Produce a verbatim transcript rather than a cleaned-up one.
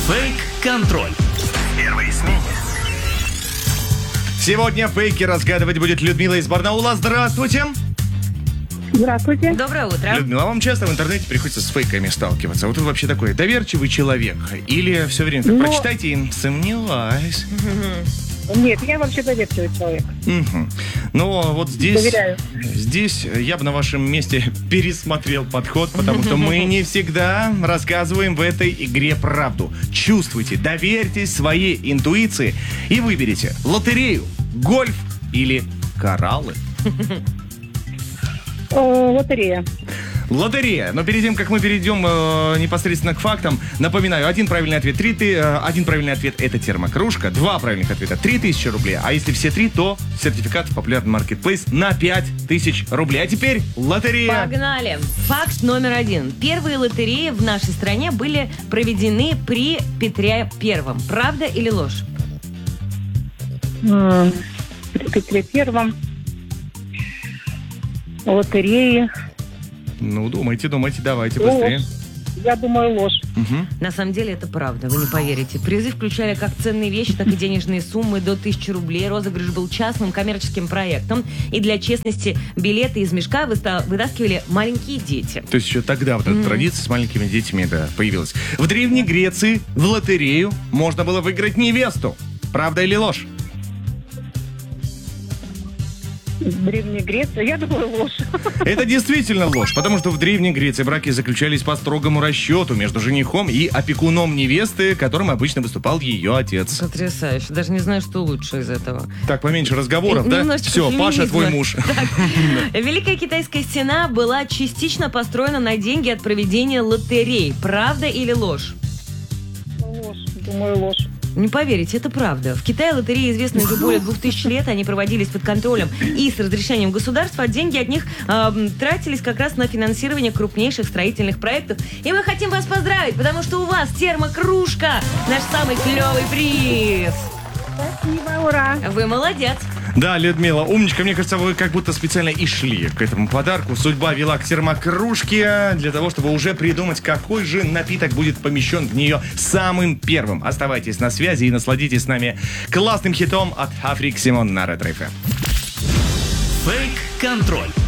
Фейк-контроль. Первые СМИ. Сегодня фейки разгадывать будет Людмила из Барнаула. Здравствуйте. Здравствуйте. Доброе утро. Людмила, а вам часто в интернете приходится с фейками сталкиваться? Вот вы вообще такой доверчивый человек? Или все время так Но- прочитайте и сомневаюсь? Нет, я вообще доверчивый человек. Мгм. Ну, вот здесь... Доверяю. Здесь я бы на вашем месте пересмотрел подход, потому что мы не всегда рассказываем в этой игре правду. Чувствуйте, доверьтесь своей интуиции и выберите лотерею, гольф или кораллы. Э, лотерея. Лотерея. Но перед тем, как мы перейдем э, непосредственно к фактам, напоминаю, один правильный ответ, три ты, э, один правильный ответ это термокружка, два правильных ответа три тысячи рублей, а если все три, то сертификат в популярный маркетплейс на пять тысяч рублей. А теперь лотерея. Погнали. Факт номер один. Первые лотереи в нашей стране были проведены при Петре Первом. Правда или ложь? М, При Петре Первом. Лотереи. Ну, думайте, думайте, давайте быстрее. Ложь. Я думаю, ложь. Мгм. На самом деле это правда, вы не поверите. Призы включали как ценные вещи, так и денежные суммы до тысячи рублей. Розыгрыш был частным коммерческим проектом. И для честности билеты из мешка выста- вытаскивали маленькие дети. То есть еще тогда вот эта традиция с маленькими детьми, да, появилась. В Древней Греции в лотерею можно было выиграть невесту. Правда или ложь? Древняя Греция. Я думаю, ложь. Это действительно ложь, потому что в Древней Греции браки заключались по строгому расчету между женихом и опекуном невесты, которым обычно выступал ее отец. Потрясающе. Даже не знаю, что лучше из этого. Так, поменьше разговоров, да? Немножечко Все, Паша, феминизма. твой муж. Великая китайская стена была частично построена на деньги от проведения лотерей. Правда или ложь? Ложь. Думаю, ложь. Не поверите, это правда. В Китае лотереи известны уже более двух тысяч лет. Они проводились под контролем и с разрешением государства. А деньги от них э, тратились как раз на финансирование крупнейших строительных проектов. И мы хотим вас поздравить, потому что у вас термокружка. Наш самый клевый приз. Спасибо, ура. Вы молодец. Да, Людмила, умничка. Мне кажется, вы как будто специально и шли к этому подарку. Судьба вела к термокружке для того, чтобы уже придумать, какой же напиток будет помещен в нее самым первым. Оставайтесь на связи и насладитесь с нами классным хитом от Африк Симон на Ретро эф эм. Фейк-контроль.